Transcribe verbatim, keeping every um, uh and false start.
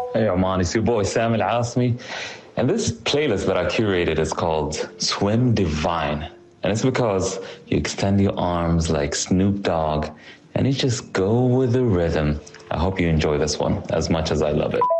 Hey Oman, it's your boy Sam Al Asmi, and this playlist that I curated is called Swim Divine. And it's because you extend your arms like Snoop Dogg and you just go with the rhythm. I hope you enjoy this one as much as I love it.